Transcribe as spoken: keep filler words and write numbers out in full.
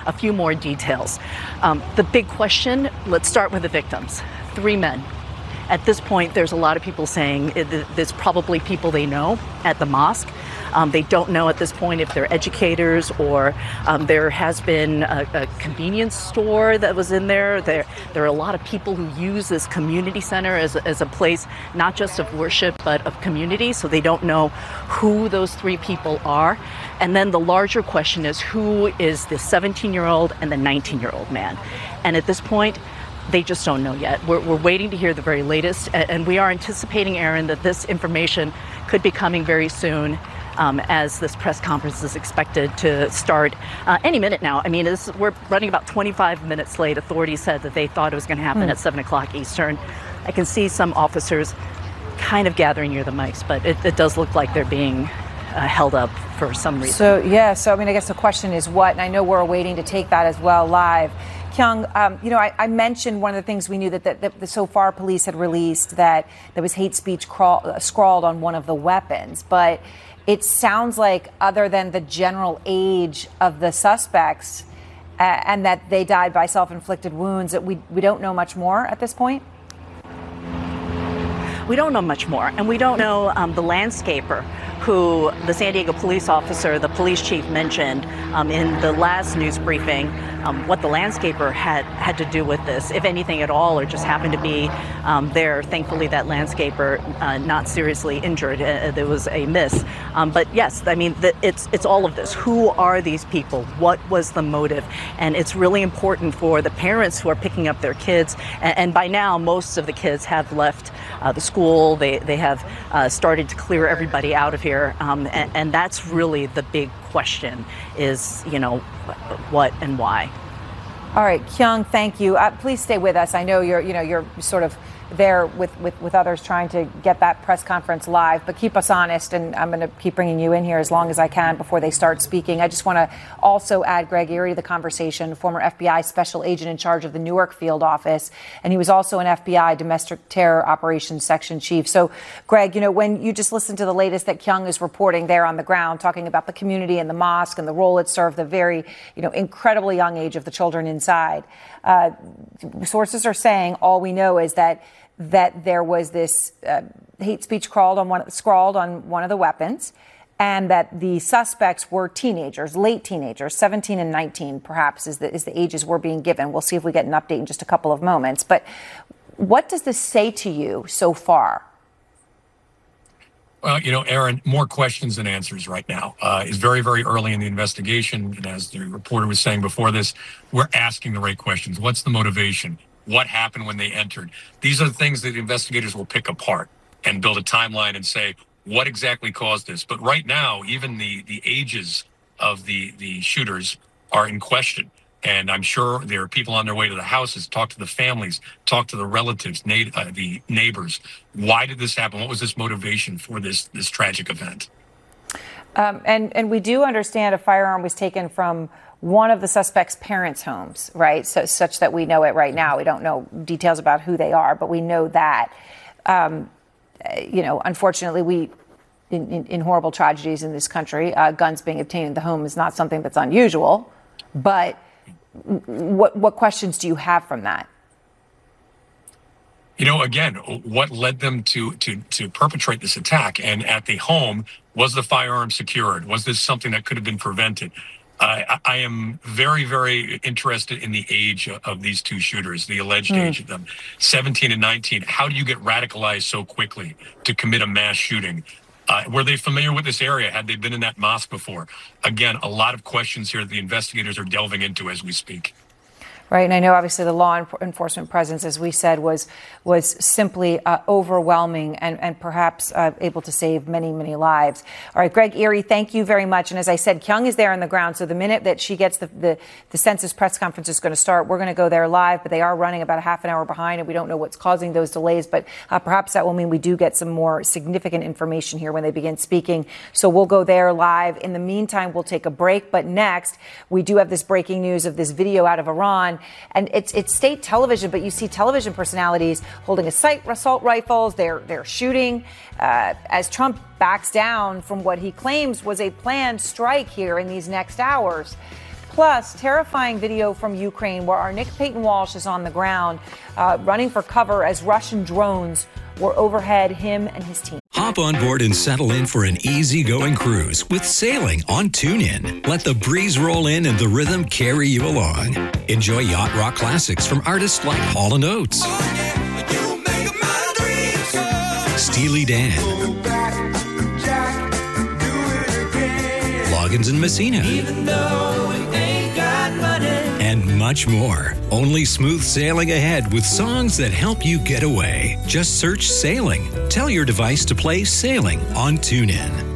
a few more details. Um, the big question, let's start with the victims. Three men. At this point, there's a lot of people saying there's probably people they know at the mosque. Um, they don't know at this point if they're educators or um, there has been a, a convenience store that was in there. There, there are a lot of people who use this community center as, as a place not just of worship but of community, so they don't know who those three people are. And then the larger question is, who is the seventeen-year-old and the nineteen-year-old man? And at this point, they just don't know yet. We're, we're waiting to hear the very latest, and we are anticipating, Aaron, that this information could be coming very soon. Um, as this press conference is expected to start uh, any minute now. I mean, this, we're running about twenty-five minutes late. Authorities said that they thought it was going to happen mm. at seven o'clock Eastern. I can see some officers kind of gathering near the mics, but it, it does look like they're being uh, held up for some reason. So, yeah, so I mean, I guess the question is what, and I know we're waiting to take that as well live. Kyung, um, you know, I, I mentioned one of the things we knew that, that, that the so far police had released, that there was hate speech crawl, uh, scrawled on one of the weapons, but it sounds like, other than the general age of the suspects uh, and that they died by self-inflicted wounds, that we, we don't know much more at this point? We don't know much more. And we don't know um, the landscaper who the San Diego police officer, the police chief, mentioned um, in the last news briefing, um, what the landscaper had had to do with this, if anything at all, or just happened to be um, there. Thankfully, that landscaper uh, not seriously injured. Uh, there was a miss. Um, but yes, I mean, the, it's it's all of this. Who are these people? What was the motive? And it's really important for the parents who are picking up their kids. And, and by now, most of the kids have left uh, the school. They they have uh, started to clear everybody out of here. Um, and, and that's really the big question: is, you know, what and why. All right, Kyung, thank you. Uh, please stay with us. I know you're, you know, you're sort of there with, with, with others trying to get that press conference live, but keep us honest, and I'm going to keep bringing you in here as long as I can before they start speaking. I just want to also add Greg Erie to the conversation, former F B I special agent in charge of the Newark field office, and he was also an F B I domestic terror operations section chief. So, Greg, you know, when you just listened to the latest that Kyung is reporting there on the ground, talking about the community and the mosque and the role it served, the very, you know, incredibly young age of the children inside, uh, sources are saying all we know is that that there was this uh, hate speech crawled on one, scrawled on one of the weapons, and that the suspects were teenagers, late teenagers, seventeen and nineteen, perhaps, is the, is the ages we're being given. We'll see if we get an update in just a couple of moments. But what does this say to you so far? Well, you know, Aaron, more questions than answers right now. Uh, it's very, very early in the investigation. And as the reporter was saying before this, we're asking the right questions. What's the motivation? What happened when they entered? These are the things that the investigators will pick apart and build a timeline and say, what exactly caused this? But right now, even the, the ages of the, the shooters are in question. And I'm sure there are people on their way to the houses, talk to the families, talk to the relatives, na- uh, the neighbors. Why did this happen? What was this motivation for this, this tragic event? Um, and, and we do understand a firearm was taken from one of the suspects' parents' homes, right? So, such that we know it right now. We don't know details about who they are, but we know that. Um, you know, unfortunately, we, in, in, in horrible tragedies in this country, uh, guns being obtained in the home is not something that's unusual. But what what questions do you have from that? You know, again, what led them to to to perpetrate this attack? And at the home, was the firearm secured? Was this something that could have been prevented? I, I am very, very interested in the age of these two shooters, the alleged mm. age of them, seventeen and nineteen. How do you get radicalized so quickly to commit a mass shooting? Uh, were they familiar with this area? Had they been in that mosque before? Again, a lot of questions here that the investigators are delving into as we speak. Right. And I know, obviously, the law enforcement presence, as we said, was was simply uh, overwhelming and, and perhaps uh, able to save many, many lives. All right, Greg Erie, thank you very much. And as I said, Kyung is there on the ground. So the minute that she gets the, the, the census press conference is going to start, we're going to go there live. But they are running about a half an hour behind, and we don't know what's causing those delays. But uh, perhaps that will mean we do get some more significant information here when they begin speaking. So we'll go there live. In the meantime, we'll take a break. But next, we do have this breaking news of this video out of Iran. And it's it's state television, but you see television personalities holding assault rifles. They're they're shooting uh, as Trump backs down from what he claims was a planned strike here in these next hours. Plus, terrifying video from Ukraine where our Nick Payton Walsh is on the ground uh, running for cover as Russian drones were overhead him and his team. Hop on board and settle in for an easygoing cruise with sailing on TuneIn. Let the breeze roll in and the rhythm carry you along. Enjoy yacht rock classics from artists like Hall and Oates, Steely Dan, Loggins and Messina, and much more. Only smooth sailing ahead with songs that help you get away. Just search Sailing. Tell your device to play Sailing on TuneIn.